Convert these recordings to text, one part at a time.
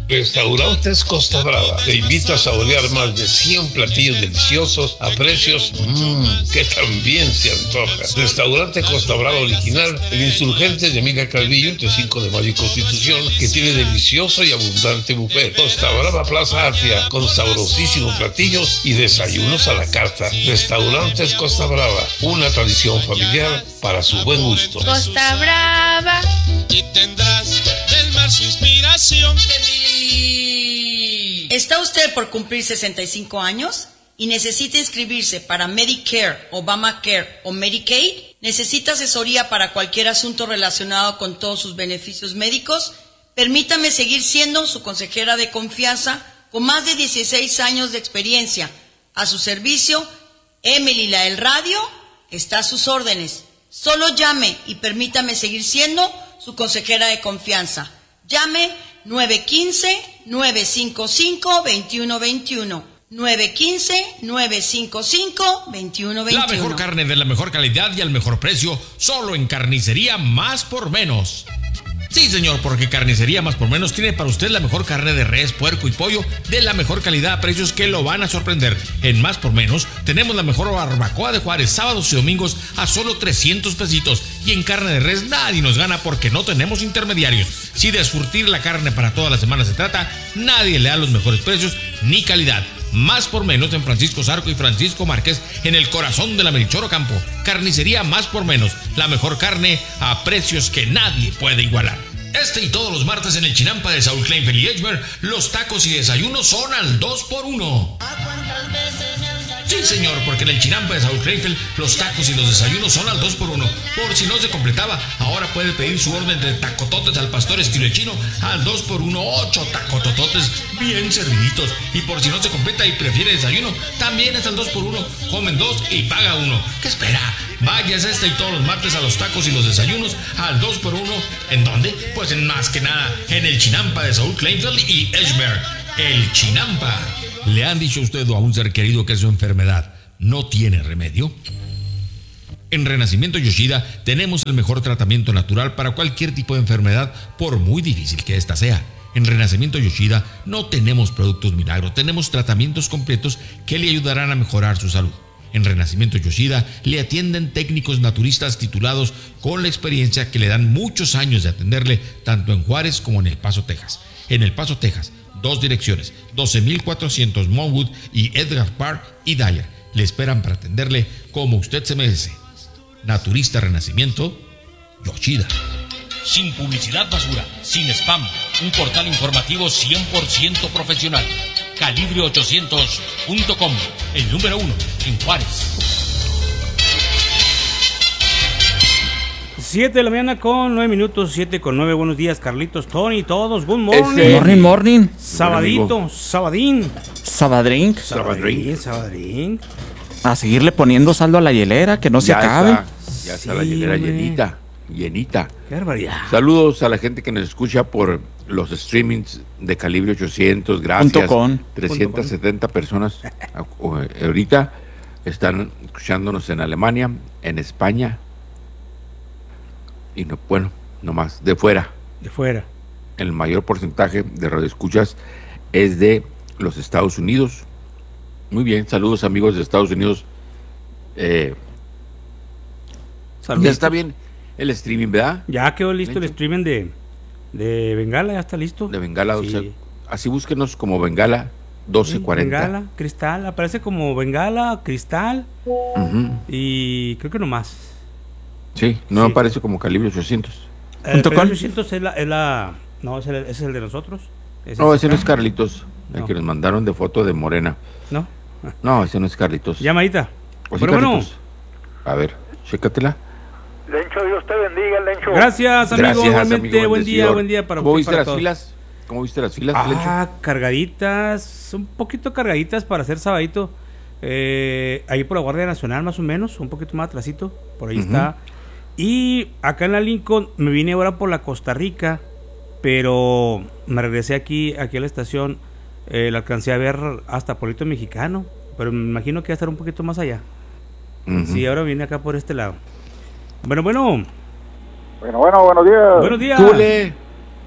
Restaurantes Costa Brava te invita a saborear más de 100 platillos deliciosos a precios que también se antoja. Restaurante Costa Brava original, el Insurgente de Emilia Calvillo, entre 5 de Mayo y Constitución, que tiene delicioso y abundante buffet. Costa Brava Plaza Atria, con sabrosísimos platillos y desayunos a la carta. Restaurantes Costa Brava, una tradición familiar para su buen gusto. Costa Brava. Y tendrás del mar su inspiración. ¿Está usted por cumplir 65 años y necesita inscribirse para Medicare, Obamacare o Medicaid? ¿Necesita asesoría para cualquier asunto relacionado con todos sus beneficios médicos? Permítame seguir siendo su consejera de confianza con más de 16 años de experiencia. A su servicio, Emily la del Radio está a sus órdenes. Solo llame y permítame seguir siendo su consejera de confianza. Llame 915-955-2121. 915-955-2121. La mejor carne de la mejor calidad y al mejor precio, solo en Carnicería Más por Menos. Sí, señor, porque Carnicería Más por Menos tiene para usted la mejor carne de res, puerco y pollo de la mejor calidad a precios que lo van a sorprender. En Más por Menos tenemos la mejor barbacoa de Juárez, sábados y domingos a solo 300 pesitos. Y en carne de res nadie nos gana porque no tenemos intermediarios. Si de surtir la carne para toda la semana se trata, nadie le da los mejores precios ni calidad. Más por Menos en Francisco Zarco y Francisco Márquez, en el corazón de la Melchor Ocampo. Carnicería Más por Menos, la mejor carne a precios que nadie puede igualar. Este y todos los martes en el Chinampa de Saúl Kleinfeld y Edgemer, los tacos y desayunos son al 2x1. Sí, señor, porque en el Chinampa de Saúl Kleinfeld, los tacos y los desayunos son al 2x1. Por si no se completaba, ahora puede pedir su orden de tacototes al pastor estilo chino al 2x1, 8 tacotototes bien serviditos. Y por si no se completa y prefiere desayuno, también es al 2x1. Comen 2 y paga 1. ¿Qué espera? Váyase este y todos los martes a los tacos y los desayunos al 2x1. ¿En dónde? Pues en más que nada, en el Chinampa de Saúl Kleinfeld y Edgemer. El Chinampa. ¿Le han dicho a usted o a un ser querido que su enfermedad no tiene remedio? En Renacimiento Yoshida tenemos el mejor tratamiento natural para cualquier tipo de enfermedad, por muy difícil que ésta sea. En Renacimiento Yoshida no tenemos productos milagro, tenemos tratamientos completos que le ayudarán a mejorar su salud. En Renacimiento Yoshida le atienden técnicos naturistas titulados con la experiencia que le dan muchos años de atenderle tanto en Juárez como en El Paso, Texas. En El Paso, Texas, 2 direcciones, 12,400 Monwood y Edgar Park y Dyer. Le esperan para atenderle como usted se merece. Naturista Renacimiento Yoshida. Sin publicidad basura, sin spam, un portal informativo 100% profesional. Calibre800.com, el número 1 en Juárez. 7 de la mañana con 9 minutos, 7 con 9. Buenos días, Carlitos, Tony, todos. Good morning. Morning. Sabadito, sabadín. Sabadrink. Sabadrink. A seguirle poniendo saldo a la hielera, que no se acabe. Ya está la hielera llenita. Qué barbaridad. Saludos a la gente que nos escucha por los streamings de Calibre 800. Gracias. 370 personas ahorita están escuchándonos en Alemania, en España. Y no, bueno, nomás de fuera. El mayor porcentaje de radioescuchas es de los Estados Unidos. Muy bien, saludos amigos de Estados Unidos. Ya está bien el streaming, ¿verdad? Ya quedó listo el streaming de Bengala, ya está listo. De Bengala, sí. O sea, así búsquenos como Bengala 1240. Bengala, Cristal, aparece como Bengala, Cristal y creo que no más. Sí, no aparece como Calibre 800. El 800 es no, ese es el de nosotros. Ese no es Carlitos, el que nos mandaron de foto de Morena. No, ese no es Carlitos. Llamadita. Bueno. A ver, chécatela. Lencho, Dios te bendiga, Lencho. Gracias, amigo. Igualmente, buen día para ¿Cómo viste las filas? Lencho? Cargaditas, un poquito cargaditas para hacer sabadito. Ahí por la Guardia Nacional, más o menos, un poquito más atrasito. Por ahí está. Y acá en la Lincoln me vine ahora por la Costa Rica, pero me regresé aquí a la estación. La alcancé a ver hasta Pueblito Mexicano, pero me imagino que va a estar un poquito más allá. Sí, ahora vine acá por este lado. Bueno, buenos días. Buenos días. Tule.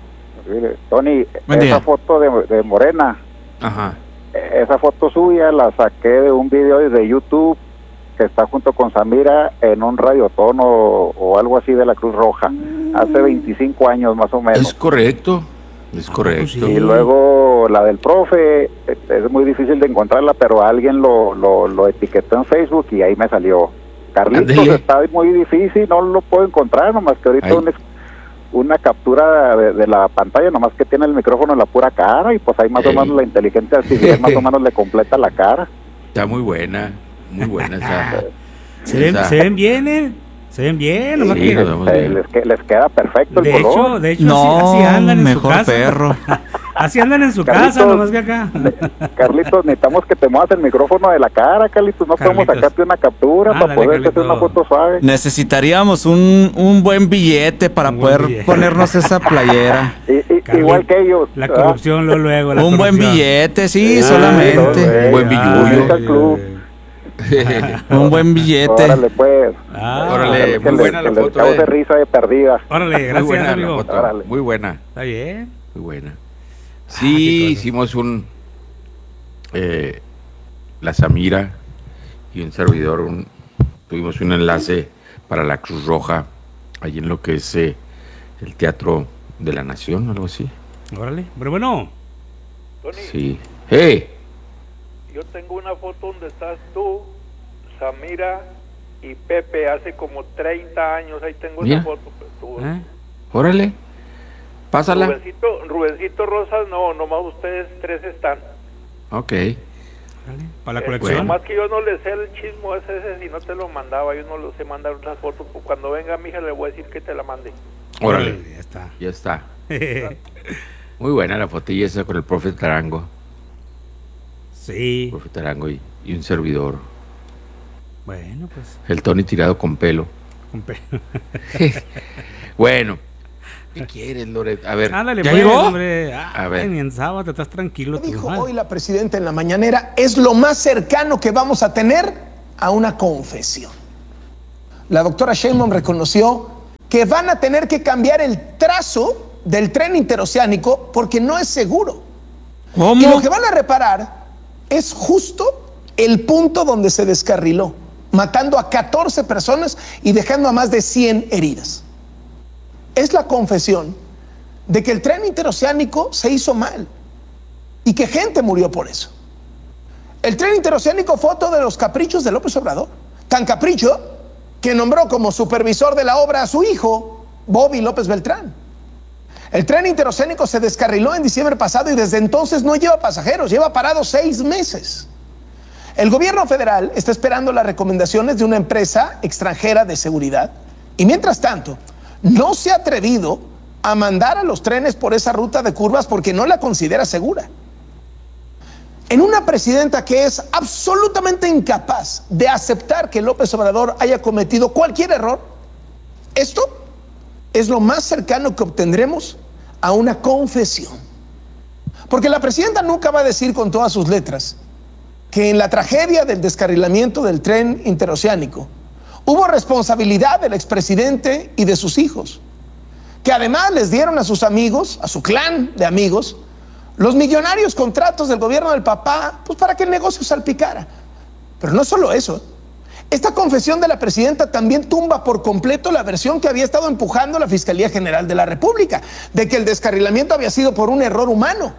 Mire, Tony, Buen esa día. foto de Morena, Ajá. esa foto suya la saqué de un video de YouTube que está junto con Samira en un radiotono o algo así de la Cruz Roja, hace 25 años más o menos. Es correcto. Es correcto. Sí. Y luego la del profe, es muy difícil de encontrarla, pero alguien lo etiquetó en Facebook y ahí me salió. Carlitos, Ándele. está muy difícil, no lo puedo encontrar, nomás que ahorita Ay. una captura de la pantalla, nomás que tiene el micrófono en la pura cara y pues ahí más o Ey. menos la inteligencia artificial más o menos le completa la cara. Está muy buena esa. Se ven bien, se ven bien, nomás Sí, que... nos vemos bien. Les queda perfecto el De color. hecho, No, así andan en mejor su casa. perro. Así andan en su Carlitos. casa, nomás que acá. Carlitos, necesitamos que te muevas el micrófono de la cara, Carlitos, no podemos Carlitos. sacarte una captura para Ándale, poder hacer una Carlitos. foto suave. Necesitaríamos un buen billete para Un poder buen billete. ponernos esa playera. Carlitos, Igual que ellos. La ¿verdad? corrupción, luego. La Un buen corrupción. billete, sí, Ah, solamente. Un buen billullo. Al club. Un buen billete. Órale, pues. Órale, muy buena la foto. de risa de perdida. Órale, Muy gracias, buena la amigo. foto. Órale. Muy buena. Está bien. Muy buena. qué Sí, cosa. hicimos la Samira y un servidor, tuvimos un enlace para la Cruz Roja, allí en lo que es el Teatro de la Nación, algo así. Órale, pero bueno. Tony, Sí. ¡Hey! yo tengo una foto donde estás tú, Samira y Pepe hace como 30 años. Ahí tengo Mira. esa foto. Pues, tú. ¿Eh? Órale. Pásala. Rubencito Rosas, no, nomás ustedes tres están. Ok. Órale, para la colección. Bueno. Nomás que yo no le sé el chismo ese, si no te lo mandaba, yo no lo sé mandar otras fotos. Pues cuando venga mi hija le voy a decir que te la mande. Órale. Ya está. Ya está. Muy buena la fotilla esa con el profe Tarango. Sí. Profe Tarango y un servidor. Bueno, pues. El Tony tirado con pelo. con pe- Bueno. ¿Qué quieres, Loret? A ver. Ándale, ¿Ya pues, llegó? hombre. A ver. Ni en sábado, estás tranquilo. tú, Dijo mal. hoy la presidenta en la mañanera, es lo más cercano que vamos a tener a una confesión. La doctora Sheinbaum reconoció que van a tener que cambiar el trazo del tren interoceánico porque no es seguro. ¿Cómo? Y lo que van a reparar es justo el punto donde se descarriló, matando a 14 personas y dejando a más de 100 heridas. Es la confesión de que el tren interoceánico se hizo mal y que gente murió por eso. El tren interoceánico fue otro de los caprichos de López Obrador. Tan capricho que nombró como supervisor de la obra a su hijo, Bobby López Beltrán. El tren interoceánico se descarriló en diciembre pasado y desde entonces no lleva pasajeros, lleva parado 6 meses. El gobierno federal está esperando las recomendaciones de una empresa extranjera de seguridad y mientras tanto no se ha atrevido a mandar a los trenes por esa ruta de curvas porque no la considera segura. En una presidenta que es absolutamente incapaz de aceptar que López Obrador haya cometido cualquier error, esto es lo más cercano que obtendremos a una confesión. Porque la presidenta nunca va a decir con todas sus letras que en la tragedia del descarrilamiento del tren interoceánico hubo responsabilidad del expresidente y de sus hijos, que además les dieron a sus amigos, a su clan de amigos, los millonarios contratos del gobierno del papá, pues para que el negocio salpicara. Pero no solo eso, esta confesión de la presidenta también tumba por completo la versión que había estado empujando la Fiscalía General de la República, de que el descarrilamiento había sido por un error humano,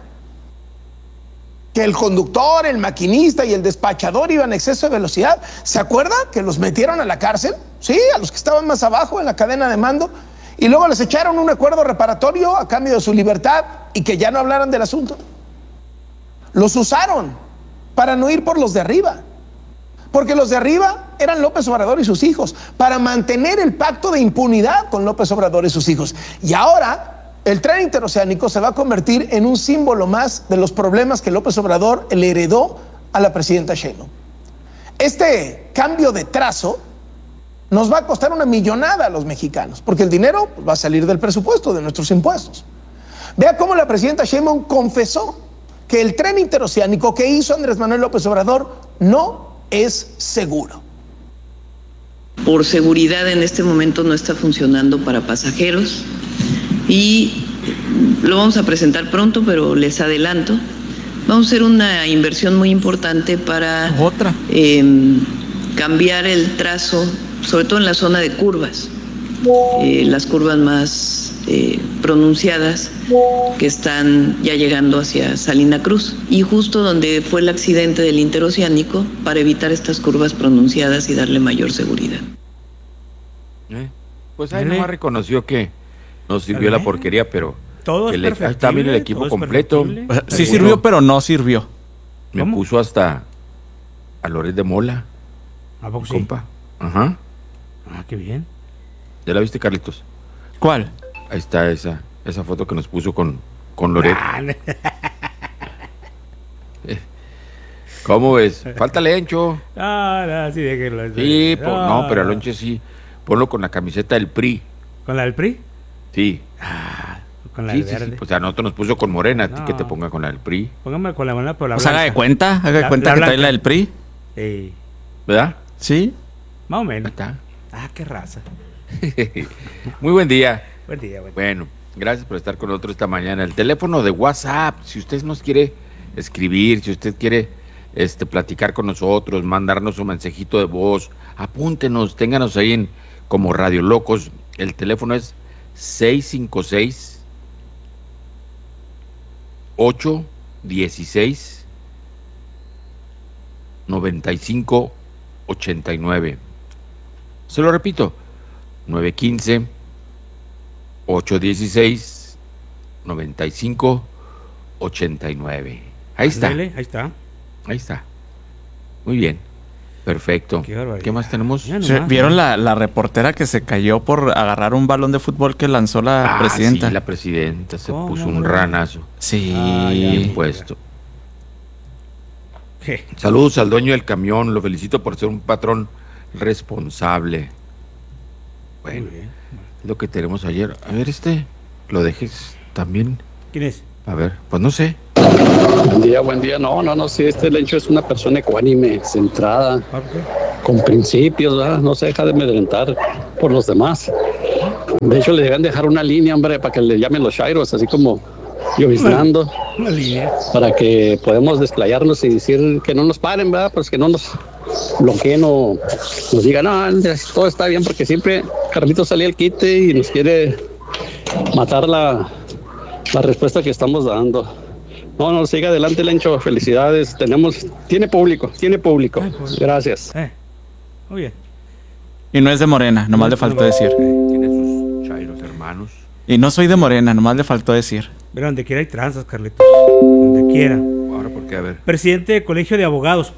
que el conductor, el maquinista y el despachador iban a exceso de velocidad. ¿Se acuerda que los metieron a la cárcel? Sí, a los que estaban más abajo en la cadena de mando, y luego les echaron un acuerdo reparatorio a cambio de su libertad y que ya no hablaran del asunto. Los usaron para no ir por los de arriba, porque los de arriba eran López Obrador y sus hijos, para mantener el pacto de impunidad con López Obrador y sus hijos. Y ahora el tren interoceánico se va a convertir en un símbolo más de los problemas que López Obrador le heredó a la presidenta Sheinbaum. Este cambio de trazo nos va a costar una millonada a los mexicanos, porque el dinero va a salir del presupuesto, de nuestros impuestos. Vea cómo la presidenta Sheinbaum confesó que el tren interoceánico que hizo Andrés Manuel López Obrador no es seguro. Por seguridad en este momento no está funcionando para pasajeros y lo vamos a presentar pronto, pero les adelanto. Vamos a hacer una inversión muy importante para cambiar el trazo, sobre todo en la zona de curvas, las curvas más pronunciadas que están ya llegando hacia Salina Cruz, y justo donde fue el accidente del interoceánico, para evitar estas curvas pronunciadas y darle mayor seguridad. Pues ahí nomás reconoció que nos sirvió la porquería, pero todo es perfectible, está bien el equipo completo. Sí sirvió, pero no sirvió. Me puso hasta a Loret de Mola. ¿A poco sí? Compa. Ajá. Ah, qué bien. ¿Ya la viste, Carlitos? ¿Cuál? Ahí está esa foto que nos puso con Loret. ¿Cómo ves? Falta Lencho. No, sí, déjenlo. Sí, pero a Lencho sí. Ponlo con la camiseta del PRI. ¿Con la del PRI? Sí. Con la del verde. Sí. Pues a nosotros nos puso con Morena, a ti que te ponga con la del PRI. Póngame con la Morena, pero la pues haga de cuenta que trae la del PRI. Sí. ¿Verdad? Sí. Más o menos. Está. Qué raza. Muy buen día. Buen día. Bueno, gracias por estar con nosotros esta mañana. El teléfono de WhatsApp, si usted nos quiere escribir, si usted quiere platicar con nosotros, mandarnos un mensajito de voz, apúntenos, ténganos ahí como Radio Locos. El teléfono es 656 816 9589. Se lo repito, 915 816 9589. Ahí está. Dele, ahí está. Ahí está. Muy bien. Perfecto. ¿Qué más tenemos? ¿Vieron la reportera que se cayó por agarrar un balón de fútbol que lanzó la presidenta? Sí, la presidenta se puso un ranazo. Sí. Bien puesto. Saludos al dueño del camión, lo felicito por ser un patrón responsable. Bueno, es lo que tenemos ayer. A ver, lo dejes también. ¿Quién es? A ver, pues no sé. Buen día. No, sí, Lencho es una persona ecuánime, centrada, con principios, ¿verdad? No se deja de amedrentar por los demás. De hecho, le deben dejar una línea, hombre, para que le llamen los chairos, así como lloviznando. Una línea. Para que podamos desplayarnos y decir que no nos paren, ¿verdad? Pues que no nos bloqueen o nos digan, no, todo está bien, porque siempre Carlitos salía al quite y nos quiere matar la respuesta que estamos dando. No, siga adelante, Lencho, felicidades, tiene público. Gracias. Muy bien. Y no es de Morena, nomás le faltó decir. Tiene sus chairos hermanos. Y no soy de Morena, nomás le faltó decir. Pero donde quiera hay tranzas, Carlitos. Donde quiera. Ahora, ¿por qué? A ver. Presidente del Colegio de Abogados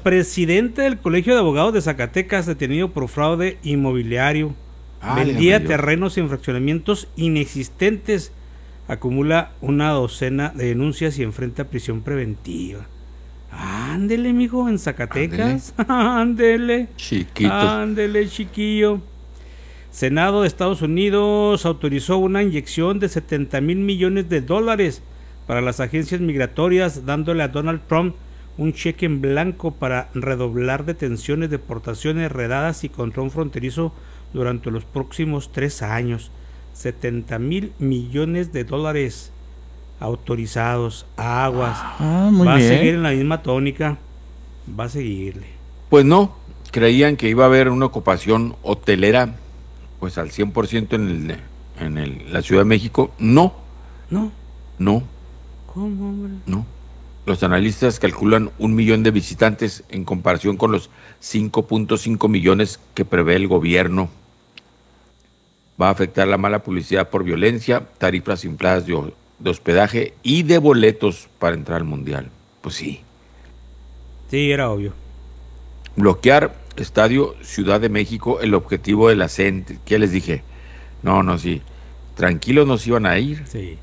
de Zacatecas, detenido por fraude inmobiliario. Vendía terrenos en fraccionamientos inexistentes. Acumula una docena de denuncias y enfrenta prisión preventiva. Ándele, mijo, en Zacatecas. Ándele. Chiquito. Ándele, chiquillo. Senado de Estados Unidos autorizó una inyección de $70 millones para las agencias migratorias, dándole a Donald Trump un cheque en blanco para redoblar detenciones, deportaciones, redadas y control fronterizo durante los próximos 3 años. $70 millones autorizados, aguas. Muy va bien. A seguir en la misma tónica, va a seguirle. Pues no, creían que iba a haber una ocupación hotelera pues al 100% en la Ciudad de México. No. ¿Cómo, hombre? No. Los analistas calculan 1 millón de visitantes en comparación con los 5.5 millones que prevé el gobierno. Va a afectar la mala publicidad por violencia, tarifas infladas de hospedaje y de boletos para entrar al Mundial. Pues sí. Sí, era obvio. Bloquear Estadio Ciudad de México, el objetivo de la CENTE. ¿Qué les dije? No, sí. Tranquilos nos iban a ir. Sí.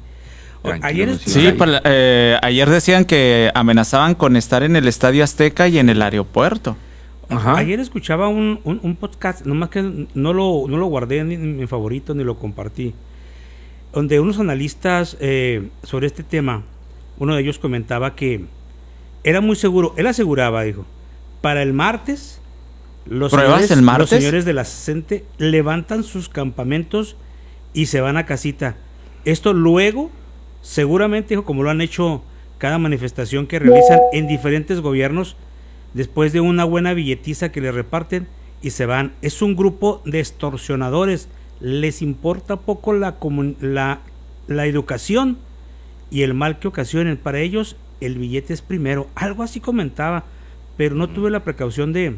Ayer decían que amenazaban con estar en el Estadio Azteca y en el aeropuerto. Ajá. Ayer escuchaba un podcast, nomás que no lo guardé en mi favorito ni lo compartí, donde unos analistas sobre este tema, uno de ellos comentaba que era muy seguro, él aseguraba, dijo, para el martes, los señores de la CENTE levantan sus campamentos y se van a casita. Esto luego Seguramente, dijo, como lo han hecho cada manifestación que realizan en diferentes gobiernos, después de una buena billetiza que le reparten y se van. Es un grupo de extorsionadores, les importa poco la educación y el mal que ocasionen. Para ellos el billete es primero, algo así comentaba, pero no tuve la precaución de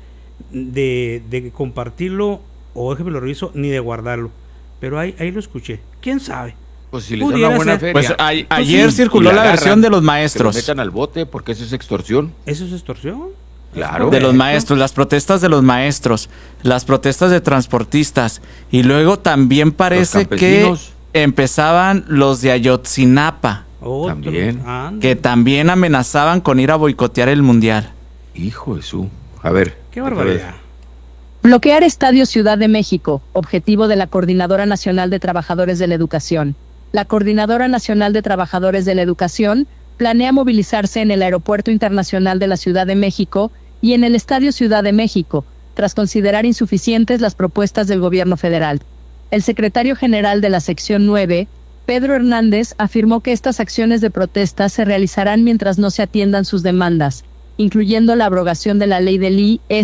compartirlo, o déjeme lo reviso, ni de guardarlo, pero ahí lo escuché. ¿Quién sabe? Pues si les da una buena feria. Pues ayer circuló la versión de los maestros. Que lo metan al bote porque eso es extorsión. ¿Eso es extorsión? Claro. De los maestros, las protestas de los maestros, las protestas de transportistas, y luego también parece que empezaban los de Ayotzinapa, también, que también amenazaban con ir a boicotear el mundial. Hijo de su, a ver. Qué barbaridad. Bloquear Estadio Ciudad de México, objetivo de la Coordinadora Nacional de Trabajadores de la Educación. La Coordinadora Nacional de Trabajadores de la Educación planea movilizarse en el Aeropuerto Internacional de la Ciudad de México y en el Estadio Ciudad de México, tras considerar insuficientes las propuestas del gobierno federal. El secretario general de la sección 9, Pedro Hernández, afirmó que estas acciones de protesta se realizarán mientras no se atiendan sus demandas, incluyendo la abrogación de la ley del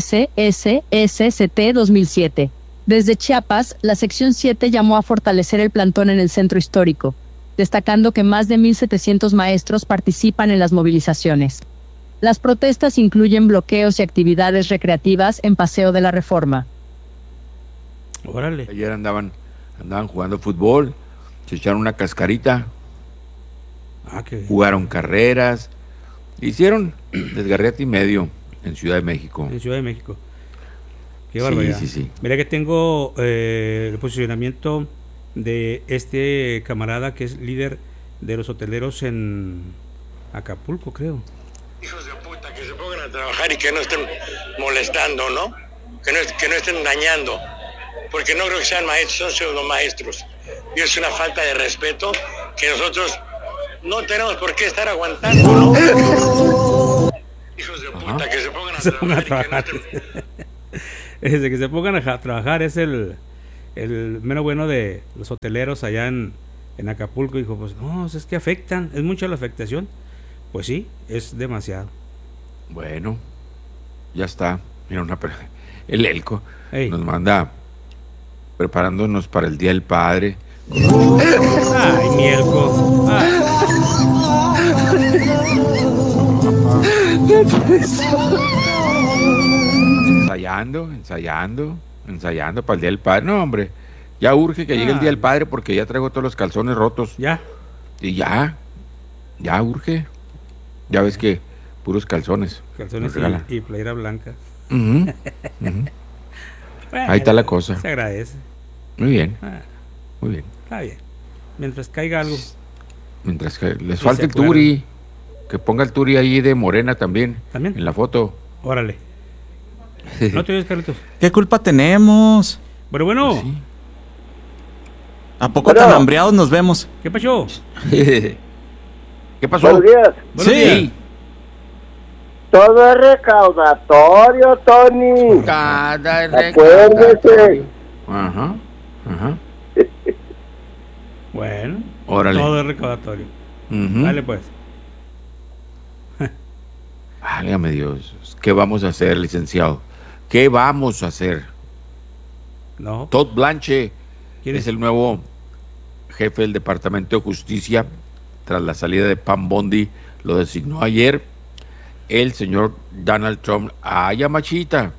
ISSST 2007. Desde Chiapas, la sección 7 llamó a fortalecer el plantón en el centro histórico, destacando que más de 1,700 maestros participan en las movilizaciones. Las protestas incluyen bloqueos y actividades recreativas en Paseo de la Reforma. Órale. Ayer andaban jugando fútbol, se echaron una cascarita, jugaron carreras, hicieron desgarriate y medio en Ciudad de México. En Ciudad de México. Qué barbaridad. Sí. Mira que tengo el posicionamiento de este camarada que es líder de los hoteleros en Acapulco, creo. Hijos de puta, que se pongan a trabajar y que no estén molestando, ¿no? Que no estén dañando. Porque no creo que sean maestros, son pseudomaestros. Y es una falta de respeto que nosotros no tenemos por qué estar aguantando, ¿no? Hijos de puta, que se pongan a trabajar. Desde que se pongan a trabajar es el menos bueno de los hoteleros allá en Acapulco. Dijo, pues no, es que afectan, es mucha la afectación. Pues sí, es demasiado. Bueno, ya está. Mira, el Elco nos manda preparándonos para el Día del Padre. Ay, mi Elco. Ensayando para el Día del Padre. No, hombre, ya urge que llegue el Día del Padre porque ya traigo todos los calzones rotos. Ya. Y ya urge. Ya ves que puros calzones. Calzones y playera blanca. Bueno, ahí está la cosa. Se agradece. Muy bien. Está bien. Mientras caiga algo. Mientras que les falta el Turi. Que ponga el Turi ahí de morena también. En la foto. Órale. No te oyes, Carlitos. ¿Qué culpa tenemos? Bueno. Pues sí. ¿A poco tan hambriados nos vemos? ¿Qué pasó? ¿Qué pasó? Buenos días. Sí. Todo es recaudatorio, Tony. Cada Acuérdese. Ajá. Bueno. Órale. Todo es recaudatorio. Dale pues. Válgame Dios. ¿Qué vamos a hacer, licenciado? ¿Qué vamos a hacer? No. Todd Blanche es el nuevo jefe del Departamento de Justicia. Tras la salida de Pam Bondi, lo designó ayer el señor Donald Trump. Machita.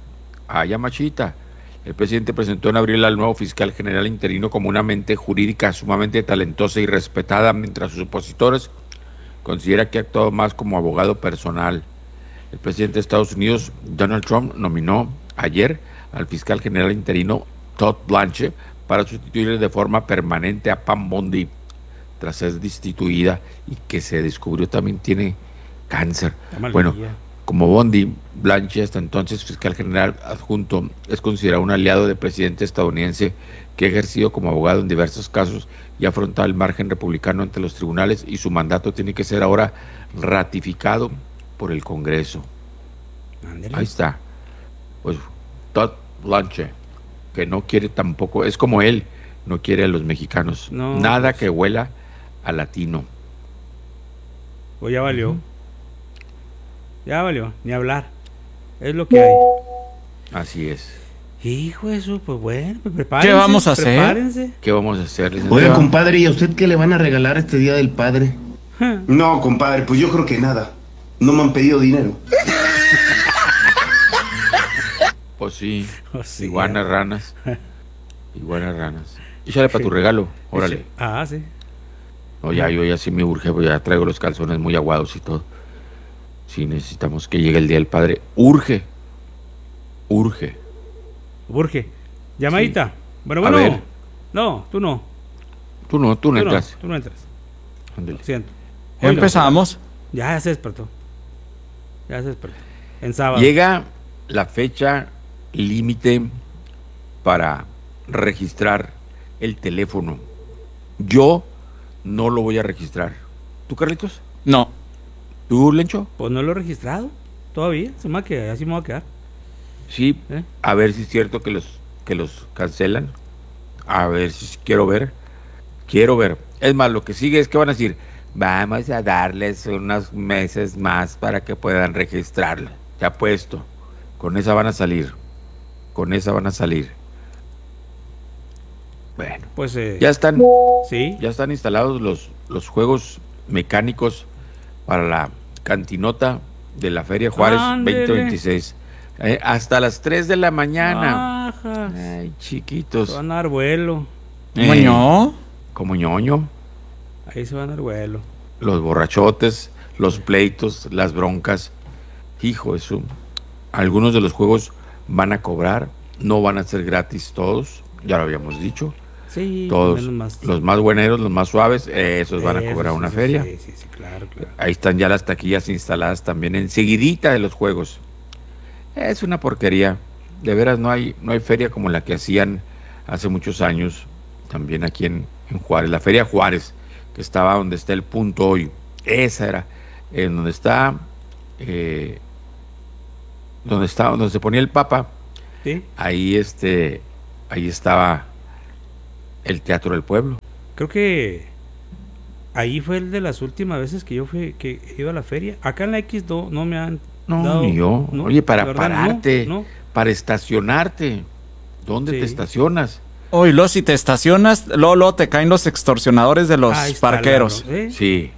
El presidente presentó en abril al nuevo fiscal general interino como una mente jurídica sumamente talentosa y respetada, mientras sus opositores considera que ha actuado más como abogado personal. El presidente de Estados Unidos, Donald Trump, nominó ayer al fiscal general interino Todd Blanche para sustituirle de forma permanente a Pam Bondi tras ser destituida y que se descubrió también tiene cáncer. Bueno, como Bondi, Blanche, hasta entonces fiscal general adjunto, es considerado un aliado del presidente estadounidense que ha ejercido como abogado en diversos casos y ha afrontado el margen republicano ante los tribunales, y su mandato tiene que ser ahora ratificado por el Congreso. Ándale. Ahí está. Pues Todd Blanche, que no quiere tampoco, es como él, no quiere a los mexicanos. No, nada pues, que huela a latino. Pues ya valió. Ya valió, ni hablar. Es lo que hay. Así es. Hijo de eso, pues bueno, pues prepárense. ¿Qué vamos a hacer? Prepárense. ¿Qué vamos a hacer? Oiga, compadre, ¿y a usted qué le van a regalar este Día del Padre? No, compadre, pues yo creo que nada. No me han pedido dinero. Pues sí, iguanas ranas. Iguanas ranas. Échale para tu regalo, órale. Ah, sí. No, ya, yo ya sí me urge, pues ya traigo los calzones muy aguados y todo. Sí, necesitamos que llegue el Día del Padre. Urge. Llamadita. Sí. Bueno. A ver. No, tú no. Tú no entras. Tú no entras. Ándale. Lo siento. Empezamos. Ya se despertó. En sábado. Llega la fecha límite para registrar el teléfono. Yo no lo voy a registrar. ¿Tú, Carlitos? No. ¿Tú, Lencho? Pues no lo he registrado todavía. Así me voy a quedar. Sí, a ver si es cierto que los cancelan. A ver si quiero ver. Es más, lo que sigue es que van a decir, vamos a darles unos meses más para que puedan registrarla. Te apuesto. Con esa van a salir. Bueno, pues ya están instalados los juegos mecánicos para la cantinota de la Feria Juárez 2026. Hasta las 3 de la mañana. Bajas. Ay, chiquitos. Se van a dar vuelo. Como ñoño. Ahí se van a dar vuelo. Los borrachotes, los pleitos, las broncas. Hijo, eso. Algunos de los juegos van a cobrar, no van a ser gratis todos, ya lo habíamos dicho. Sí, todos los más bueneros, los más suaves, esos van a cobrar una feria. Sí, claro. Ahí están ya las taquillas instaladas también enseguidita de los juegos. Es una porquería. De veras no hay feria como la que hacían hace muchos años, también aquí en Juárez, la Feria Juárez, que estaba donde está el punto hoy. Esa era, en donde se ponía el Papa. ¿Sí? Ahí estaba el Teatro del Pueblo. Creo que ahí fue el de las últimas veces que he ido a la feria. Acá en la X no me han dado. Ni yo. No, oye, para verdad, pararte, no. Para estacionarte. ¿Dónde te estacionas? Oye, luego si te estacionas, luego te caen los extorsionadores de los parqueros. Sí.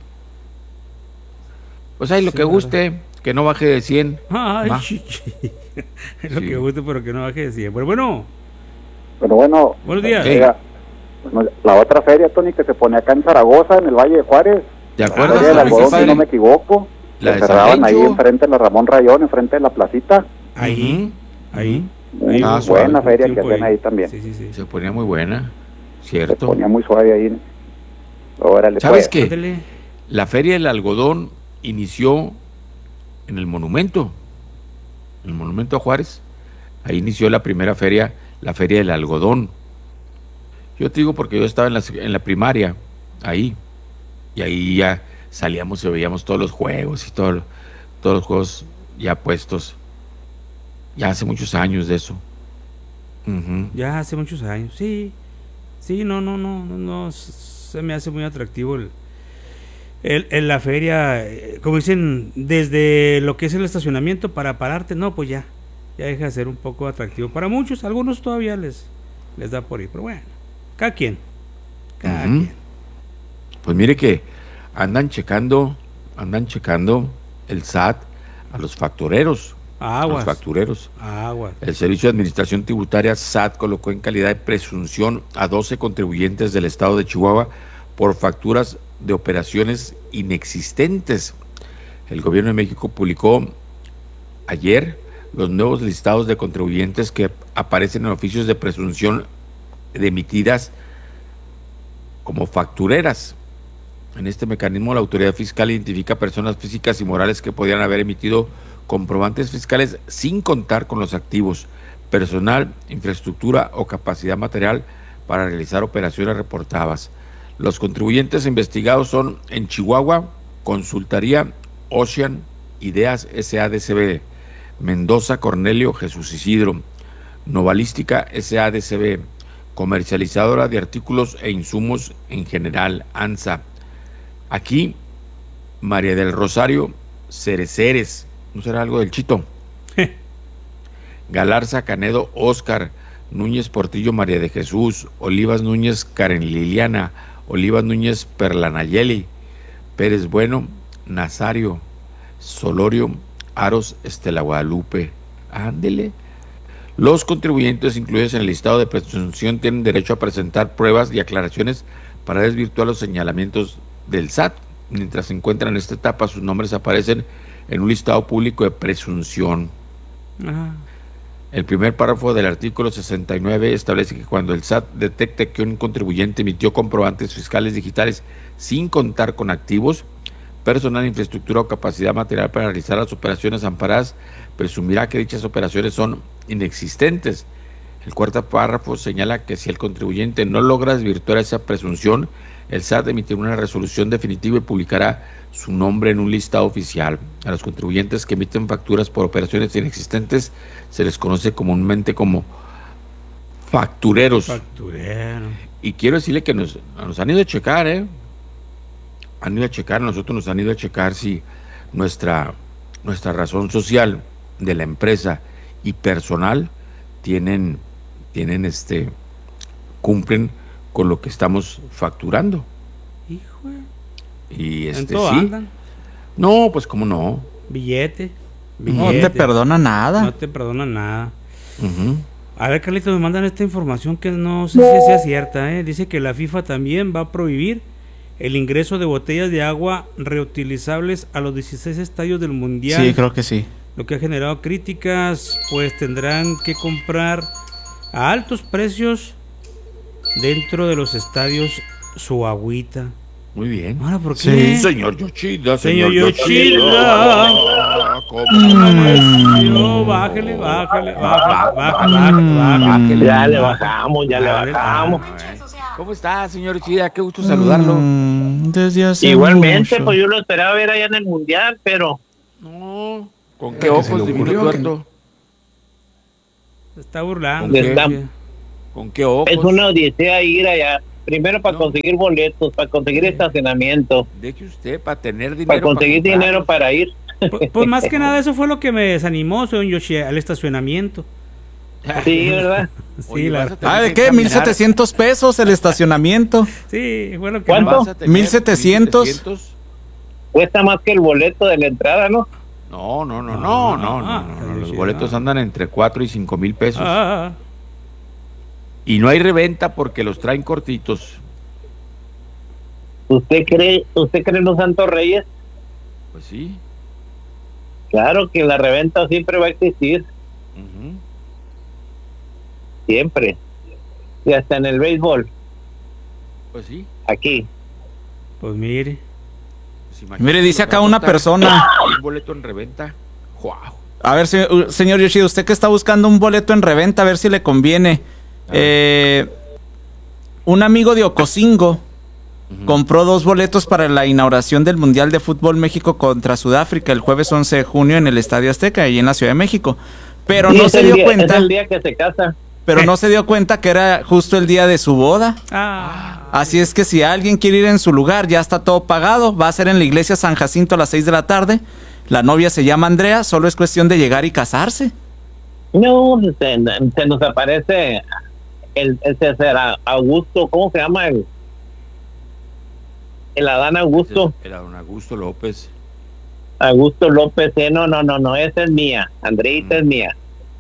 Pues ahí lo que guste, que no baje de 100. Ay, es lo que guste, pero que no baje de 100. Pero bueno. Buenos días. La otra feria, Tony, que se pone acá en Zaragoza, en el Valle de Juárez. ¿De acuerdo? La feria del algodón, si no me equivoco. La se cerraban ahí enfrente de la Ramón Rayón, enfrente de la placita. Ahí. Muy buena feria que hacían ahí también. Sí. Se ponía muy buena, cierto. Se ponía muy suave ahí. Órale, ¿sabes qué? La Feria del Algodón inició en el monumento a Juárez. Ahí inició la primera feria, la Feria del Algodón. Yo te digo porque yo estaba en la primaria, ahí. Y ahí ya salíamos y veíamos todos los juegos y todos los juegos ya puestos. Ya hace muchos años de eso. Ya hace muchos años, sí, no, se me hace muy atractivo la feria, como dicen, desde lo que es el estacionamiento para pararte, no, pues ya deja de ser un poco atractivo para muchos, algunos todavía les da por ir, pero bueno, cada quien. Pues mire que andan checando el SAT a los factureros. Aguas. Los factureros. El Servicio de Administración Tributaria SAT colocó en calidad de presunción a 12 contribuyentes del estado de Chihuahua por facturas de operaciones inexistentes. El gobierno de México publicó ayer los nuevos listados de contribuyentes que aparecen en oficios de presunción de emitidas como factureras. En este mecanismo, la autoridad fiscal identifica personas físicas y morales que podrían haber emitido comprobantes fiscales sin contar con los activos, personal, infraestructura o capacidad material para realizar operaciones reportadas. Los contribuyentes investigados son en Chihuahua, Consultaría Ocean, Ideas SADCB, Mendoza Cornelio Jesús Isidro, Novalística SADCB, Comercializadora de Artículos e Insumos en General, ANSA, Aquí, María del Rosario Cereceres, ¿no será algo del Chito? Galarza Canedo Óscar, Núñez Portillo María de Jesús, Olivas Núñez Karen Liliana, Olivas Núñez Perlanayeli, Pérez Bueno, Nazario, Solorio, Aros Estela Guadalupe. Ándele. Los contribuyentes incluidos en el listado de presunción tienen derecho a presentar pruebas y aclaraciones para desvirtuar los señalamientos del SAT. Mientras se encuentran en esta etapa, sus nombres aparecen en un listado público de presunción. Ajá. El primer párrafo del artículo 69 establece que cuando el SAT detecte que un contribuyente emitió comprobantes fiscales digitales sin contar con activos, personal, infraestructura o capacidad material para realizar las operaciones amparadas, presumirá que dichas operaciones son inexistentes. El cuarto párrafo señala que si el contribuyente no logra desvirtuar esa presunción, el SAT emitirá una resolución definitiva y publicará su nombre en un listado oficial. A los contribuyentes que emiten facturas por operaciones inexistentes se les conoce comúnmente como factureros. Y quiero decirle que nos han ido a checar, nosotros nos han ido a checar si nuestra razón social de la empresa y personal cumplen con lo que estamos facturando. Hijo. Y sí. Andan. No, pues cómo no. Billete. No te perdona nada. No te perdona nada. Uh-huh. A ver, Carlitos, me mandan esta información que no sé si sea cierta, Dice que la FIFA también va a prohibir el ingreso de botellas de agua reutilizables a los 16 estadios del Mundial. Sí, creo que sí. Lo que ha generado críticas, pues tendrán que comprar a altos precios dentro de los estadios su agüita. Muy bien. Ahora, ¿por qué? Sí, señor Yoshida, señor Yoshida. Bájale. Ya le bajamos. ¿Cómo está, señor Yoshida? Qué gusto saludarlo. Desde hace Igualmente, mucho. pues yo lo esperaba ver allá en el Mundial, pero... No. ¿Con qué ojos, divino tuerto? Se está burlando. ¿Con qué ojos? Es una odisea ir allá. Primero para conseguir boletos, para conseguir estacionamiento. Deje usted, para tener dinero. Para conseguir dinero para ir. Pues más que nada eso fue lo que me desanimó, señor Yoshi, al estacionamiento. Sí, ¿verdad? Sí, ¿de qué? 1,700 pesos el estacionamiento. Sí, fue lo que... ¿Cuánto? 1,700. Cuesta más que el boleto de la entrada, ¿no? No. Los boletos andan entre 4 y 5 mil pesos. Y no hay reventa porque los traen cortitos. ¿Usted cree en los Santos Reyes? Pues sí. Claro que la reventa siempre va a existir. Uh-huh. Siempre. Y hasta en el béisbol. Pues sí. Aquí. Pues mire. Pues mire, dice acá una persona. Un boleto en reventa. Wow. A ver, señor Yoshida, usted que está buscando un boleto en reventa, a ver si le conviene. Un amigo de Ocosingo compró 2 boletos para la inauguración del Mundial de Fútbol México contra Sudáfrica el jueves 11 de junio en el Estadio Azteca, ahí en la Ciudad de México. Pero no se dio cuenta. Es el día que se casa. Pero no se dio cuenta que era justo el día de su boda. Así es que si alguien quiere ir en su lugar, ya está todo pagado. Va a ser en la iglesia San Jacinto a las 6 de la tarde. La novia se llama Andrea, solo es cuestión de llegar y casarse. No, se nos aparece el César Augusto, ¿cómo se llama? El Adán Augusto. El Adán Augusto López. Augusto López, no, esa es mía. Andreita es mía.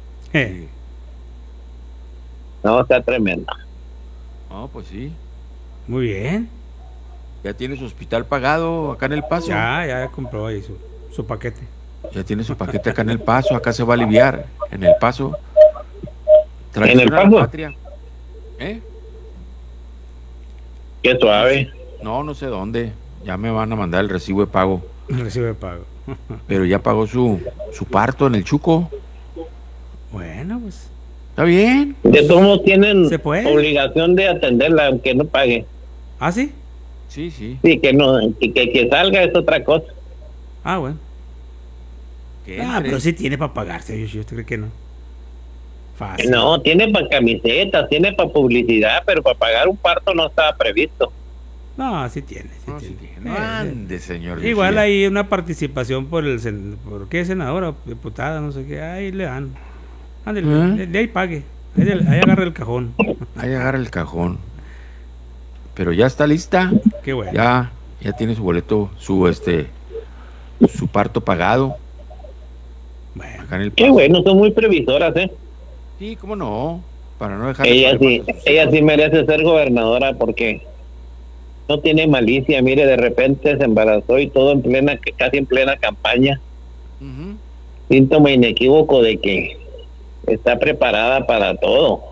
No, está tremenda. No, pues sí. Muy bien. ¿Ya tiene su hospital pagado acá en El Paso? Ya compró ahí su paquete. Ya tiene su paquete acá en El Paso, acá se va a aliviar. En El Paso. ¿En El Paso? Patria. Qué suave. No sé dónde. Ya me van a mandar el recibo de pago. El recibo de pago. Pero ya pagó su parto en el Chuco. Bueno, pues. Está bien. De todos modos tienen obligación de atenderla aunque no pague. ¿Ah, sí? Sí. Sí, que salga es otra cosa. Ah, bueno. Pero sí tiene para pagarse, yo creo que no. Fácil. No, tiene para camisetas, tiene para publicidad, pero para pagar un parto no estaba previsto. No, sí tiene. Ande, señor. Igual hay una participación por qué senadora o diputada, no sé qué, ahí le dan. Ándale, de ahí pague. Ahí agarra el cajón. Ahí agarra el cajón. Pero ya está lista. Qué bueno. Ya tiene su boleto, su parto pagado. Bueno. Acá en el Qué bueno, son muy previsoras, Sí, cómo no. Para no dejar. Ella sí merece ser gobernadora porque no tiene malicia. Mire, de repente se embarazó y todo casi en plena campaña. Síntoma inequívoco de que está preparada para todo.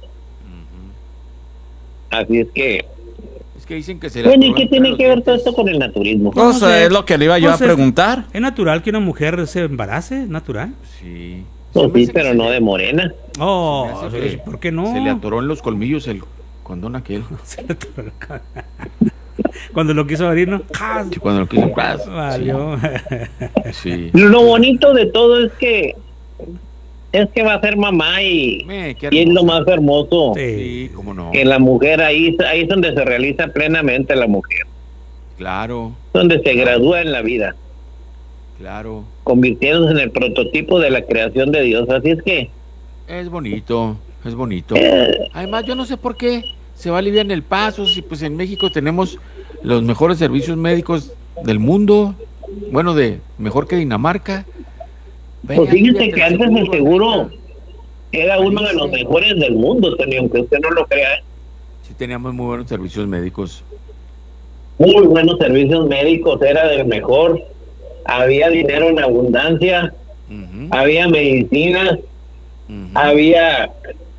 Así es que dicen que se bueno, ¿y qué tiene que ver todo esto con el naturismo? No sé, es lo que le iba yo a preguntar. ¿Es natural que una mujer se embarace? ¿Es natural? Sí. Pues sí, pero no de morena. Oh, ¿por qué no? Se le atoró en los colmillos el condón aquel. Se le atoró cuando lo quiso abrir, ¿no? Sí, cuando lo quiso valió. Sí. Lo bonito de todo es que va a ser mamá y es lo más hermoso. Sí, cómo no. Que la mujer ahí es donde se realiza plenamente la mujer. Claro. Donde se gradúa en la vida. Claro. Convirtiéndose en el prototipo de la creación de Dios. Así es que es bonito. Además, yo no sé por qué se va a aliviar en El Paso, si pues en México tenemos los mejores servicios médicos del mundo, bueno, mejor que Dinamarca. Pues fíjense que antes el seguro era uno de los mejores del mundo, aunque usted no lo crea. Sí, teníamos muy buenos servicios médicos. Muy buenos servicios médicos, era del mejor. Había dinero en abundancia, había medicinas, había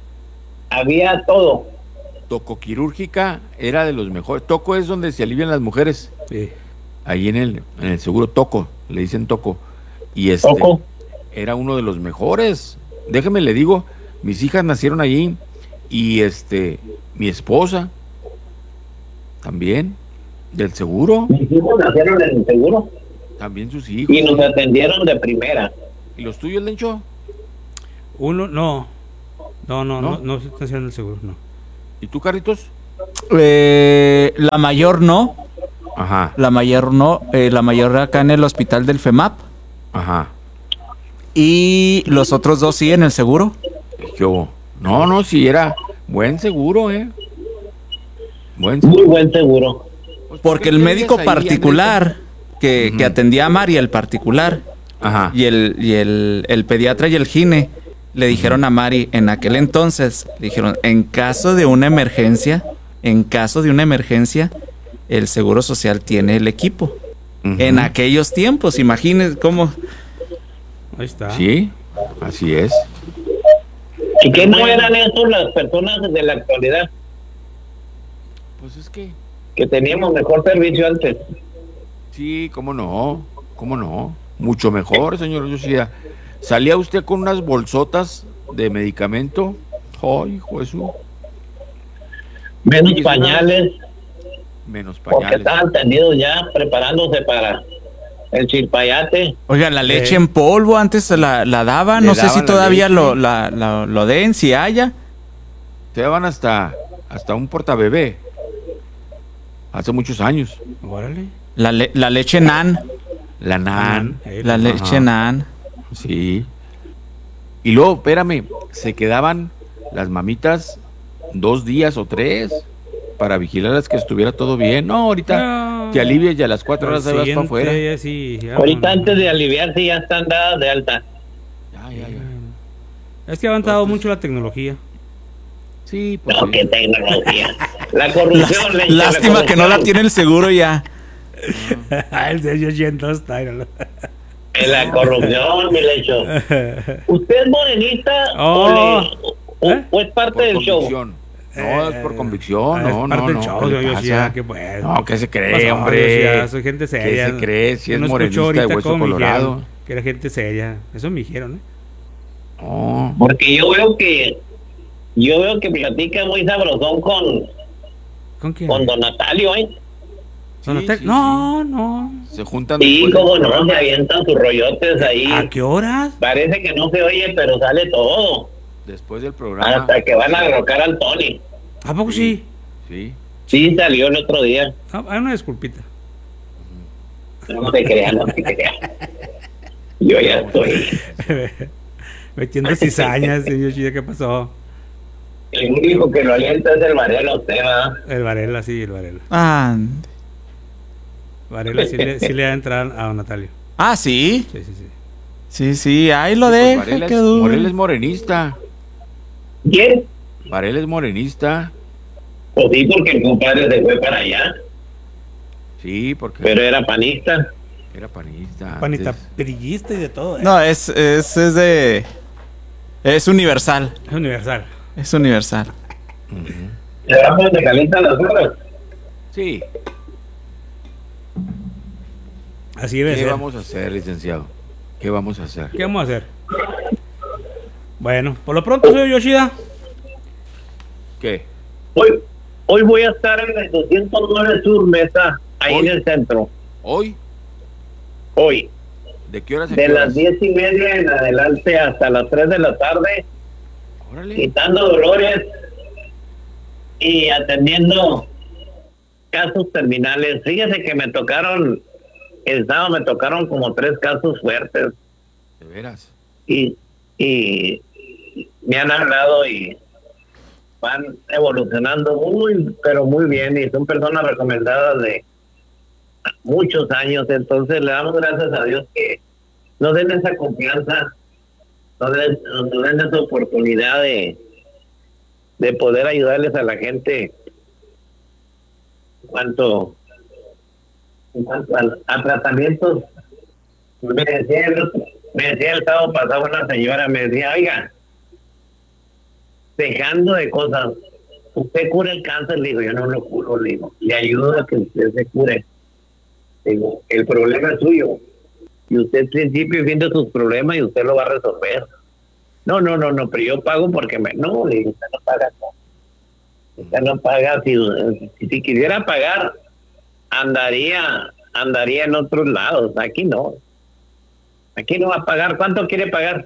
todo. Tocoquirúrgica era de los mejores. Toco es donde se alivian las mujeres. Sí. Ahí en el seguro Toco, le dicen Toco. Y ¿Toco? Era uno de los mejores. Déjeme le digo, mis hijas nacieron allí y mi esposa también del seguro. Mis hijos nacieron en el seguro. También sus hijos. Y nos atendieron de primera. ¿Y los tuyos, Lencho? Uno, no se está haciendo el seguro, no. ¿Y tú, Carlitos? La mayor no. Ajá. La mayor no. La mayor acá en el hospital del FEMAP. Ajá. Y los otros dos sí en el seguro. No, sí era buen seguro, Muy buen seguro. Pues porque el médico particular que atendía a Mari, el particular, ajá, y el pediatra y el gine, le dijeron a Mari en aquel entonces, le dijeron, en caso de una emergencia, el Seguro Social tiene el equipo. En aquellos tiempos, imagínense cómo. Ahí está. Sí, así es. ¿Y qué no eran estos las personas de la actualidad? Pues es que teníamos mejor servicio antes. Sí, cómo no, mucho mejor, señor Yoshida. ¿Salía usted con unas bolsotas de medicamento? ¡Ay, hijo de su! Menos pañales. Porque estaban tendidos ya, preparándose para el chilpayate. Oiga, la leche en polvo antes la daban, no sé si todavía lo den, si haya. Te daban hasta un portabebé. Hace muchos años. Órale. La leche nan. La nan. La leche nan. Sí. Y luego, espérame, se quedaban las mamitas 2 días o 3 para vigilarlas que estuviera todo bien. No, ahorita te alivias y a las 4 horas se vas para afuera. Ahorita antes de aliviarse ya están dadas de alta. Ya. Es que ha avanzado mucho la tecnología. Sí, pues. No, qué tecnología. La corrupción. Lástima que no la tiene el seguro ya. El de 800 está. La corrupción, mi lecho. ¿Usted es morenista o es parte del show? No, es por convicción. Es parte del show, No, ¿qué se cree, hombre? Soy gente seria. ¿Qué se cree? Si es no morenista de hueso colorado. Que era gente seria. Eso me dijeron, Oh. Porque yo veo que platica muy sabrosón ¿Con quién? Con Don Natalio, No. Se juntan. Sí, como no, se avientan sus rollotes ahí. ¿A qué horas? Parece que no se oye, pero sale todo. Después del programa. Hasta que van a derrocar al Tony. ¿A poco sí? Sí. Sí, salió el otro día. Hay una disculpita. No te creas, no te creas. Yo ya estoy. Metiendo cizañas, señor Yoshida, ¿qué pasó? El único que lo alienta es el Varela, usted, ¿verdad? El Varela, sí, el Varela. Ande. Varela sí le da entrada a don Natalio. Ah, ¿sí? Sí. Sí, ahí lo deja. Varela es morenista. ¿Quién? Varela es morenista. Pues sí, porque el compadre se fue para allá. Sí, porque... Pero era panista. Era panista. Panita perillista y de todo. No, es de... Es universal. Es universal. Es universal. ¿Le damos de calienta las horas? Sí. Así debe ser. ¿Qué vamos a hacer, licenciado? ¿Qué vamos a hacer? ¿Qué vamos a hacer? Bueno, por lo pronto, señor Yoshida. ¿Qué? Hoy voy a estar en el 209 Sur Mesa, ahí en el centro. ¿Hoy? Hoy. ¿De qué horas? De las 10:30 en adelante hasta las 3 de la tarde. Órale. Quitando dolores y atendiendo casos terminales. Fíjese que el sábado me tocaron como 3 casos fuertes. ¿De veras? Y me han hablado y van evolucionando pero muy bien, y son personas recomendadas de muchos años. Entonces le damos gracias a Dios que nos den esa confianza, nos den esa oportunidad de poder ayudarles a la gente en cuanto a tratamientos. Me decía el sábado pasado una señora, me decía, oiga, dejando de cosas, usted cura el cáncer. Le digo, yo no lo curo, le digo, le ayudo a que usted se cure. Le digo, el problema es suyo, y usted principio y fin de sus problemas, y usted lo va a resolver. No, pero yo pago porque no, le digo, usted no paga, no. Usted no paga. Si quisiera pagar, andaría en otros lados. Aquí no va a pagar. ¿Cuánto quiere pagar?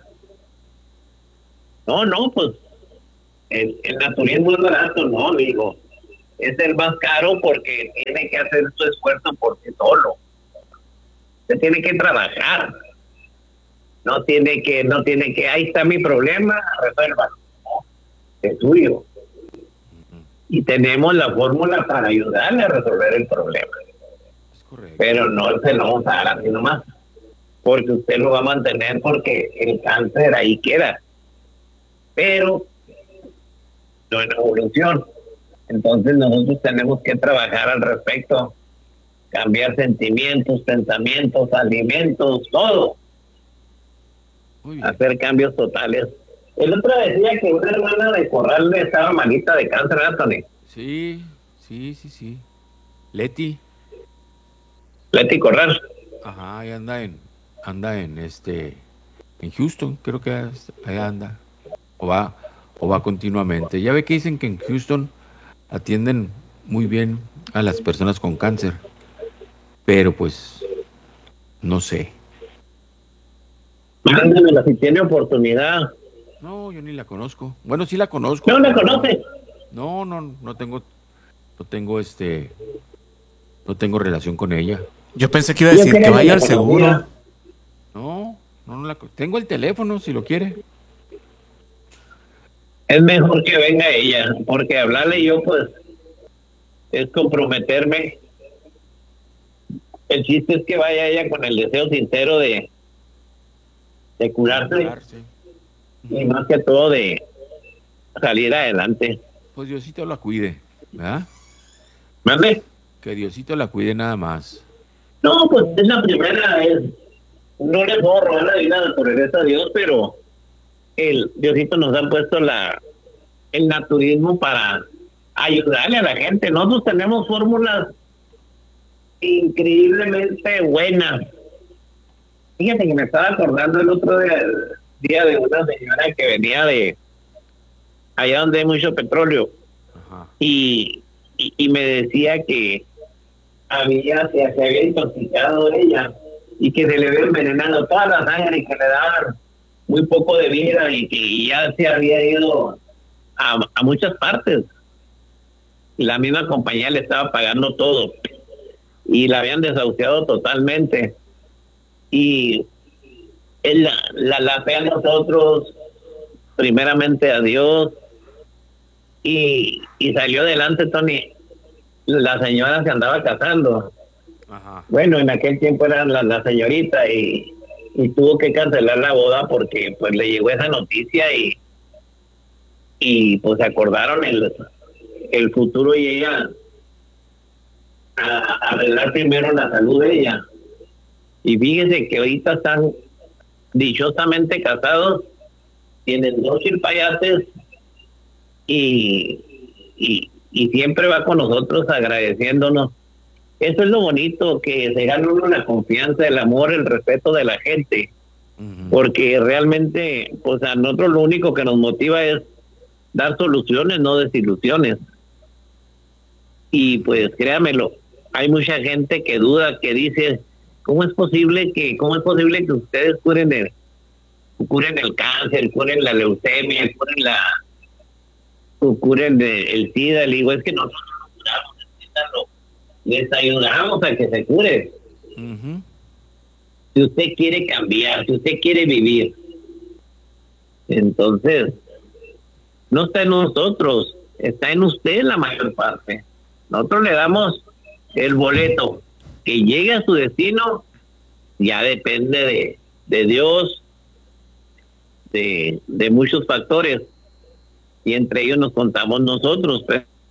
No, pues el naturismo es barato. No, le digo, es el más caro porque tiene que hacer su esfuerzo por sí solo. Usted tiene que trabajar. No tiene que, ahí está mi problema, resuélvalo. No, es suyo. Y tenemos la fórmula para ayudarle a resolver el problema. Pero no se lo vamos a dar así nomás, porque usted lo va a mantener, porque el cáncer ahí queda, pero no en evolución. Entonces nosotros tenemos que trabajar al respecto, cambiar sentimientos, pensamientos, alimentos, todo, hacer cambios totales. El otro decía que una hermana de Corral estaba malita de cáncer, Anthony. Sí. Leti Corral. Ajá, y anda en Houston, creo que allá anda. O va continuamente. Ya ve que dicen que en Houston atienden muy bien a las personas con cáncer. Pero pues no sé. Mándemela si tiene oportunidad. No, yo ni la conozco. Bueno, sí la conozco. ¿No la conoce? No tengo relación con ella. Yo pensé que iba a decir que vaya al seguro. No tengo el teléfono si lo quiere. Es mejor que venga ella, porque hablarle yo pues es comprometerme. El chiste es que vaya ella con el deseo sincero de curarse. Y más que todo de salir adelante. Pues Diosito la cuide, ¿verdad? ¿Mande? Que Diosito la cuide nada más. No, pues es la primera vez. No le puedo robar la vida por gracias a Dios, pero el Diosito nos ha puesto el naturismo para ayudarle a la gente. Nosotros tenemos fórmulas increíblemente buenas. Fíjate que me estaba acordando el otro día de una señora que venía de allá donde hay mucho petróleo. Ajá. Y me decía que se había intoxicado ella y que se le había envenenado toda la sangre y que le daban muy poco de vida y que ya se había ido a muchas partes. la misma compañía le estaba pagando todo y la habían desahuciado totalmente. Y la fe a nosotros, primeramente a Dios, y salió adelante, Tony. La señora se andaba casando. Ajá. Bueno, en aquel tiempo era la señorita y tuvo que cancelar la boda porque pues le llegó esa noticia y pues se acordaron el futuro y ella a arreglar primero la salud de ella. Y fíjense que ahorita están dichosamente casados, tienen 2 chilpayates y siempre va con nosotros agradeciéndonos. Eso es lo bonito, que se gana uno la confianza, el amor, el respeto de la gente. Porque realmente, pues a nosotros lo único que nos motiva es dar soluciones, no desilusiones. Y pues créamelo, hay mucha gente que duda, que dice, ¿cómo es posible que ustedes curen el cáncer, curen la leucemia, curen el SIDA? Le digo, es que nosotros lo curamos, el SIDA les ayudamos a que se cure. Si usted quiere cambiar, si usted quiere vivir, entonces no está en nosotros, está en usted la mayor parte. Nosotros le damos el boleto, que llegue a su destino, ya depende de Dios, de muchos factores, y entre ellos nos contamos nosotros.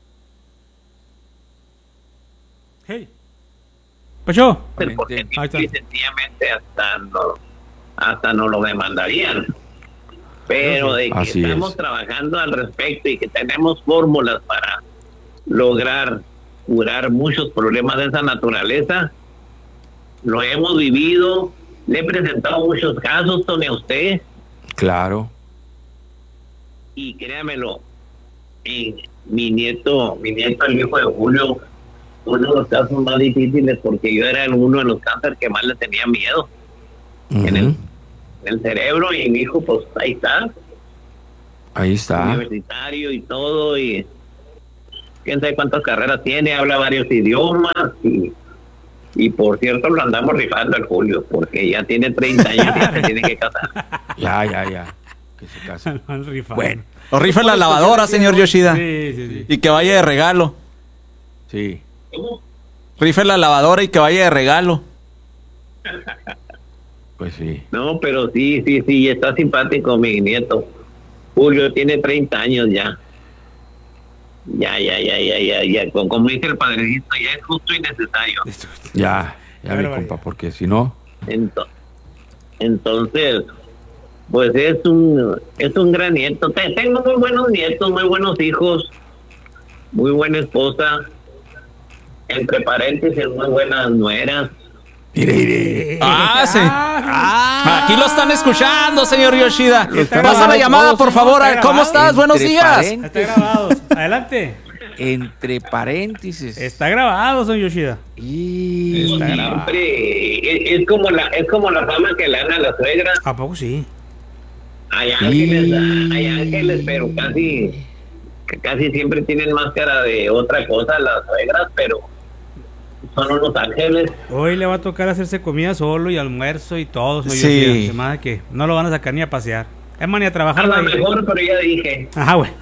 Hey, Pacho. Porque sencillamente hasta no lo demandarían. Pero de que Así estamos trabajando al respecto y que tenemos fórmulas para lograr curar muchos problemas de esa naturaleza, lo hemos vivido. Le he presentado muchos casos, Tony, a usted. Claro. Y créamelo, mi nieto, el hijo de Julio, uno de los casos más difíciles, porque yo era uno de los cánceres que más le tenía miedo en el cerebro, y mi hijo pues ahí está universitario y todo, y quién sabe cuántas carreras tiene, habla varios idiomas, y por cierto lo andamos rifando al Julio, porque ya tiene 30 años y ya se tiene que casar. Ya que se case. Bueno, o rifa la lavadora, señor Yoshida. Sí. Y que vaya de regalo. Sí. Rife la lavadora y que vaya de regalo. Pues sí. No, pero sí, está simpático mi nieto. Julio tiene 30 años ya. Ya. Como dice el padrecito, ya es justo y necesario. Ya, mi compa, porque si no... Entonces, pues es un gran nieto. Tengo muy buenos nietos, muy buenos hijos, muy buena esposa. Entre paréntesis, muy buenas nueras. Sí. Aquí lo están escuchando, señor Yoshida. Pasa la llamada, por favor. ¿Cómo estás? Buenos días. Está grabado. Adelante. Entre paréntesis. Está grabado, señor Yoshida. Está grabado. Es como la fama que le dan a la suegra. ¿A poco sí? Hay ángeles, pero casi siempre tienen máscara de otra cosa las suegras, pero son unos ángeles. Hoy le va a tocar hacerse comida solo y almuerzo y todo. Sí. Semana que no lo van a sacar ni a pasear. Es más, ni a trabajar. A lo mejor, pero ya dije. Bueno.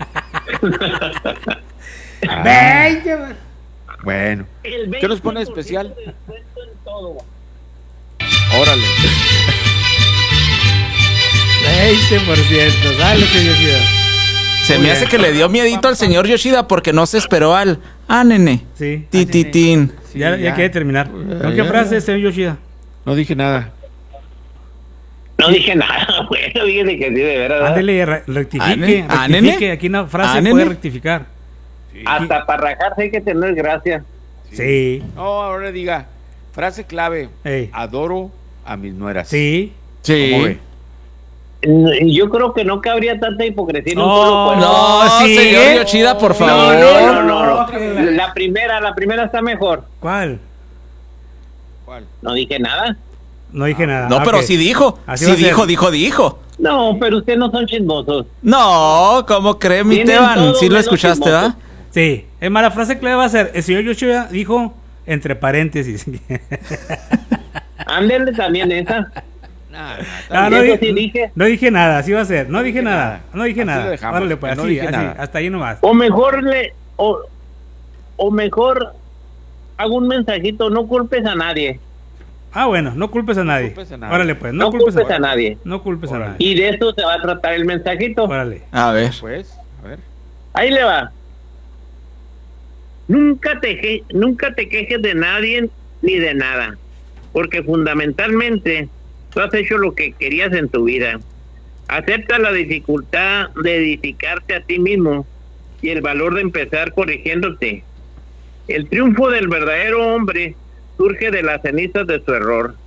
Bueno. ¿Qué nos pone especial? Órale. 20%. Dale, señor Yoshida. Se me hace que le dio miedito al señor Yoshida porque no se esperó al nene. Sí. Tititín. Ya quiere terminar. ¿Con qué frase, señor Yoshida? No dije nada. No dije nada, bueno, fíjese que sí, de verdad. Ándele, rectifique. Aquí una frase puede rectificar. Sí. Hasta para rajarse hay que tener gracia. Sí. No, ahora diga, frase clave. Adoro a mis nueras. Sí. ¿Cómo ve? Yo creo que no cabría tanta hipocresía en un solo pueblo. No, señor Yoshida, por favor. No. La primera está mejor. ¿Cuál? No dije nada. No dije nada. No, pero sí dijo. Así sí dijo. No, pero ustedes no son chismosos. No, ¿cómo cree, mi Teban? ¿Sí lo escuchaste, va? Sí. Es más, la frase clave va a ser: el señor Yoshida dijo, entre paréntesis. Ándale también esa. No dije nada, así va a ser. No dije nada. Órale, pues, así, hasta ahí nomás. O mejor hago un mensajito, no culpes a nadie. Ah, bueno, no culpes a nadie. Órale, pues, no culpes a nadie. No culpes a nadie. Y de esto se va a tratar el mensajito. Órale. A ver. Pues, a ver. Ahí le va. Nunca te quejes de nadie ni de nada, porque fundamentalmente tú has hecho lo que querías en tu vida. Acepta la dificultad de edificarte a ti mismo y el valor de empezar corrigiéndote. El triunfo del verdadero hombre surge de las cenizas de su error.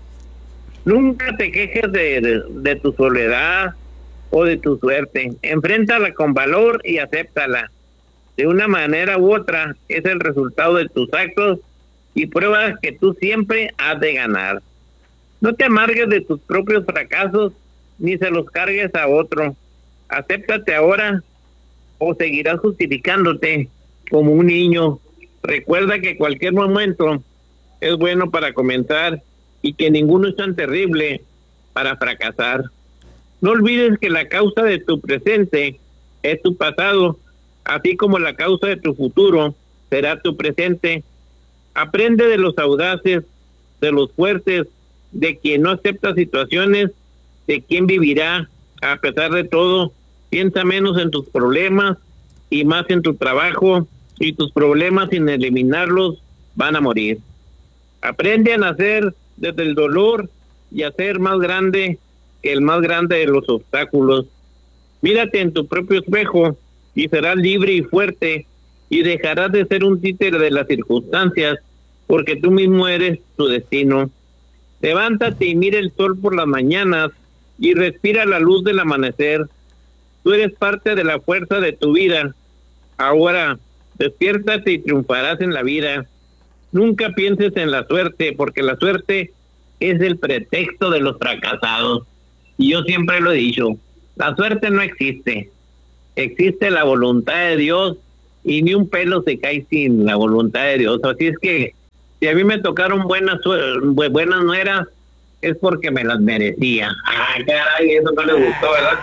Nunca te quejes de tu soledad o de tu suerte. Enfréntala con valor y acéptala. De una manera u otra es el resultado de tus actos y pruebas que tú siempre has de ganar. No te amargues de tus propios fracasos ni se los cargues a otro. Acéptate ahora o seguirás justificándote como un niño. Recuerda que cualquier momento es bueno para comenzar y que ninguno es tan terrible para fracasar. No olvides que la causa de tu presente es tu pasado, así como la causa de tu futuro será tu presente. Aprende de los audaces, de los fuertes, de quien no acepta situaciones, de quien vivirá a pesar de todo. Piensa menos en tus problemas y más en tu trabajo, y tus problemas sin eliminarlos van a morir. Aprende a nacer desde el dolor y a ser más grande que el más grande de los obstáculos. Mírate en tu propio espejo y serás libre y fuerte y dejarás de ser un títere de las circunstancias, porque tú mismo eres tu destino. Levántate y mira el sol por las mañanas y respira la luz del amanecer. Tú eres parte de la fuerza de tu vida. Ahora, despiértate y triunfarás en la vida. Nunca pienses en la suerte, porque la suerte es el pretexto de los fracasados. Y yo siempre lo he dicho, la suerte no existe. Existe la voluntad de Dios y ni un pelo se cae sin la voluntad de Dios. Así es que si a mí me tocaron buenas nueras, es porque me las merecía. Ay, caray, eso no le gustó,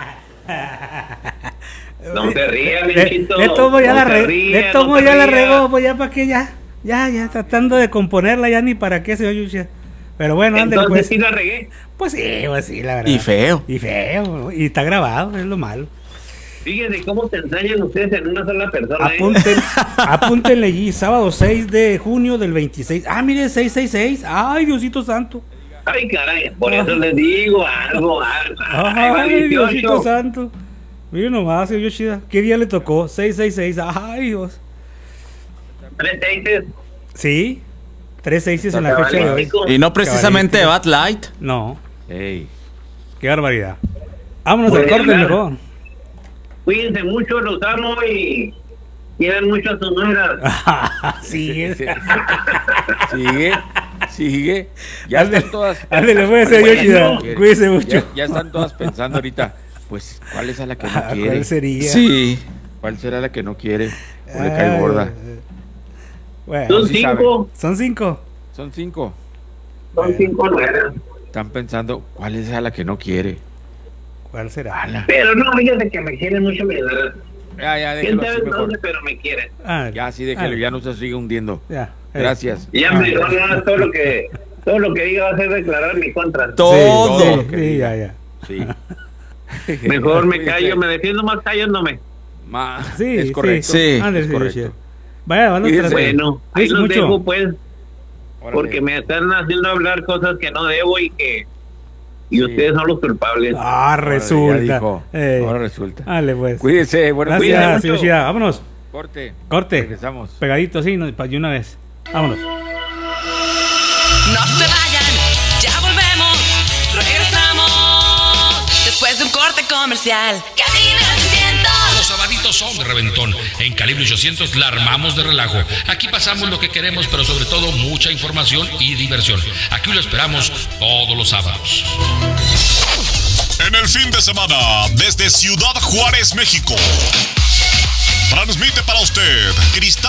¿verdad? No te rías, Luisito. De todo ya la regó, pues ya para qué, ya tratando de componerla, ya ni para qué, señor Yushida. Pero bueno, ándale, entonces pues. ¿Sí la regué? Pues sí, la verdad. Y feo, y está grabado, es lo malo. Fíjense cómo te ensañan ustedes en una sola persona. Apúntenle allí, sábado 6 de junio del 26. Ah, mire, 666. Ay, Diosito santo. Ay, caray, por eso les digo algo. Ay, Diosito santo. Mire nomás, señor Yoshida. ¿Qué día le tocó? 666. Ay, Dios. 3 6. Sí, 3 6 en la fecha de hoy. Y no precisamente Bad Light. No. Ey. Qué barbaridad. Vámonos al corte mejor. Cuídense mucho, los amo y quieran mucho a sus nueras. Sigue. Sigue. Ya están todas. Ándale, puede ser Yoshida. Cuídense mucho. Ya están todas pensando ahorita, pues, ¿cuál es a la que no quiere? ¿Cuál sería? Sí. ¿Cuál será la que no quiere? ¿O le cae gorda? Bueno, son 5. Son 5. Son 5. Son 5 nuevas. Están pensando, ¿cuál es a la que no quiere? ¿Cuál será? Pero no, fíjate que me quieren mucho, mi verdad. Ya, ¿Quién déjelo sabe así mejor. dónde, pero me quieren? Ya, sí, déjelo, ya no se sigue hundiendo. Ya. Gracias. Ya me todo lo que diga va a ser declarar mi contra. Todo. Sí, ya. Sí. Mejor me callo, me defiendo más callándome. Sí, es correcto. Sí. Ándale, es correcto. Vaya, bueno, ahí los mucho. dejo, pues. Órale. Porque me están haciendo hablar cosas que no debo y ustedes son los culpables. Ah, resulta. Ahora resulta. Dale, pues. Cuídense, buenas noches. Gracias, Yoshida. Vámonos. Corte. Regresamos. Pegadito, sí, de una vez. Vámonos. No se vayan, ya volvemos. Regresamos después de un corte comercial. Cabina 800. Los sabaditos son de reventón. En Calibre 800 la armamos de relajo. Aquí pasamos lo que queremos, pero sobre todo mucha información y diversión. Aquí lo esperamos todos los sábados. En el fin de semana, desde Ciudad Juárez, México, transmite para usted Cristal